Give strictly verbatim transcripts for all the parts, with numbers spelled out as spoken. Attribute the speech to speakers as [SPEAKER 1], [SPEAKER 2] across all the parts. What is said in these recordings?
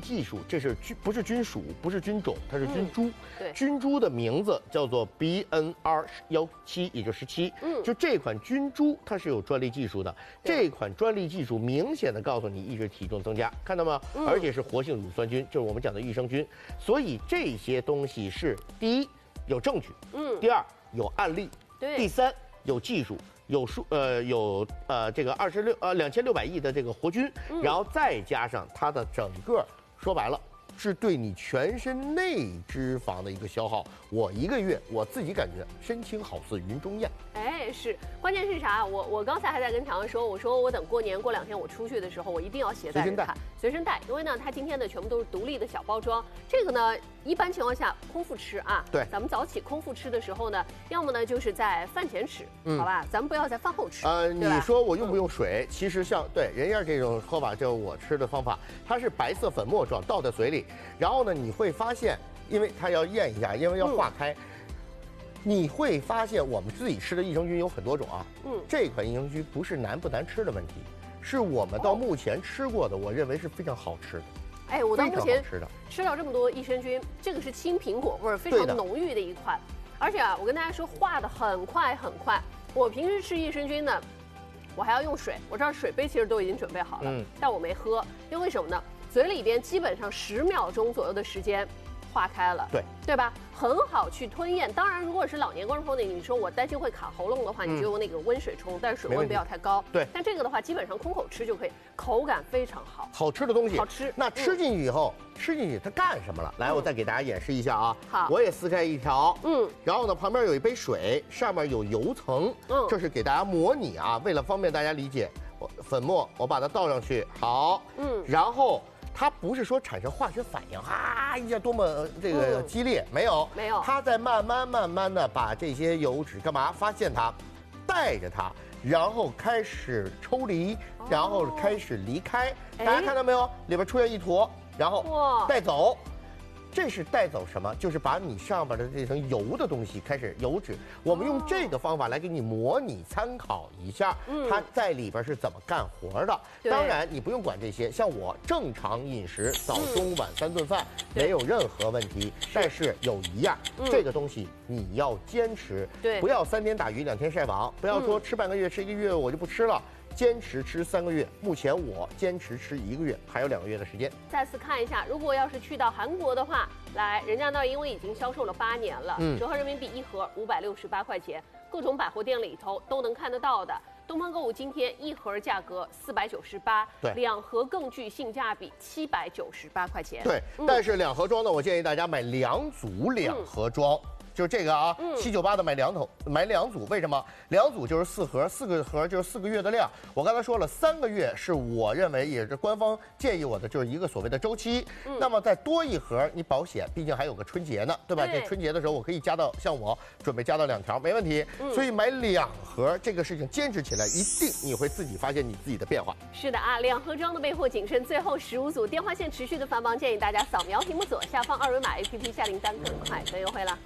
[SPEAKER 1] 技术，这是菌不是菌属，不是菌种，它是菌株。
[SPEAKER 2] 嗯、对，
[SPEAKER 1] 菌株的名字叫做 B N R 幺七，也就十七。嗯，就这款菌株它是有专利技术的，这款专利技术明显的告诉你抑制体重增加，看到吗？嗯、而且是活性乳酸菌，就是我们讲的益生菌。所以这些东西是第一有证据，嗯，第二有案例，
[SPEAKER 2] 对，
[SPEAKER 1] 第三有技术。有数呃有呃这个二十六呃两千六百亿的这个活菌，嗯、然后再加上它的整个，说白了是对你全身内脂肪的一个消耗。我一个月我自己感觉身轻好似云中雁。
[SPEAKER 2] 哎，是，关键是啥？我我刚才还在跟强哥说，我说我等过年过两天我出去的时候，我一定要携带着它，随身带，因为呢它今天的全部都是独立的小包装。这个呢，一般情况下空腹吃啊，
[SPEAKER 1] 对，
[SPEAKER 2] 咱们早起空腹吃的时候呢，要么呢就是在饭前吃，嗯、好吧，咱们不要在饭后吃。
[SPEAKER 1] 呃，你说我用不用水？嗯、其实像对人家这种喝法，就我吃的方法，它是白色粉末状倒在嘴里，然后呢你会发现，因为它要咽一下，因为要化开。嗯你会发现我们自己吃的益生菌有很多种啊，嗯，这款益生菌不是难不难吃的问题，是我们到目前吃过的，我认为是非常好吃的。
[SPEAKER 2] 哎，我到目前吃的吃到这么多益生菌，这个是青苹果味儿非常浓郁的一款，而且啊，我跟大家说化的很快很快。我平时吃益生菌呢，我还要用水，我这儿水杯其实都已经准备好了，嗯，但我没喝，因为什么呢？嘴里边基本上十秒钟左右的时间。化开了，
[SPEAKER 1] 对
[SPEAKER 2] 对吧？很好去吞咽。当然，如果是老年观众朋友，你说我担心会卡喉咙的话，你就用那个温水冲，但是水温不要太高。
[SPEAKER 1] 对，
[SPEAKER 2] 但这个的话，基本上空口吃就可以，口感非常好。
[SPEAKER 1] 好吃的东西，
[SPEAKER 2] 好吃。
[SPEAKER 1] 那吃进去以后，嗯、吃进去它干什么了？来，我再给大家演示一下啊。
[SPEAKER 2] 好，
[SPEAKER 1] 我也撕开一条，嗯，然后呢，旁边有一杯水，上面有油层，嗯，这是给大家模拟啊，为了方便大家理解，我粉末我把它倒上去，好，嗯，然后。它不是说产生化学反应，啊一下多么这个激烈，嗯、没有，
[SPEAKER 2] 没有，
[SPEAKER 1] 它在慢慢慢慢的把这些油脂干嘛？发现它，带着它，然后开始抽离，哦、然后开始离开。大家看到没有？里边出现一坨，然后带走。这是带走什么？就是把你上边的这层油的东西开始油脂，我们用这个方法来给你模拟参考一下，嗯、它在里边是怎么干活的。当然你不用管这些，像我正常饮食，早中晚三顿饭、嗯、没有任何问题。但是有一样，嗯、这个东西你要坚持，
[SPEAKER 2] 对，
[SPEAKER 1] 不要三天打鱼两天晒网，不要说吃半个月吃一个月我就不吃了。坚持吃三个月，目前我坚持吃一个月，还有两个月的时间。
[SPEAKER 2] 再次看一下，如果要是去到韩国的话，来，人家那因为已经销售了八年了，嗯，折合人民币一盒五百六十八块钱，各种百货店里头都能看得到的。东方购物今天一盒价格四百九十八，
[SPEAKER 1] 对，
[SPEAKER 2] 两盒更具性价比七百九十八块钱。
[SPEAKER 1] 对，嗯、但是两盒装呢，我建议大家买两组两盒装。嗯就是这个啊，七九八的买两桶，买两组，为什么？两组就是四盒，四个盒就是四个月的量。我刚才说了，三个月是我认为也是官方建议我的，就是一个所谓的周期。嗯、那么再多一盒，你保险，毕竟还有个春节呢，对吧？这春节的时候我可以加到，像我准备加到两条，没问题。嗯、所以买两盒这个事情坚持起来，一定你会自己发现你自己的变化。
[SPEAKER 2] 是的啊，两盒装的备货谨慎，最后十五组电话线持续的繁忙，建议大家扫描屏幕左下方二维码 A P P 下订单，更快更优惠了。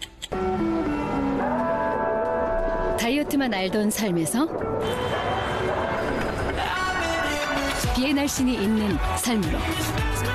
[SPEAKER 3] 다이어트만 알던 삶에서 비의 날씬이 있는 삶으로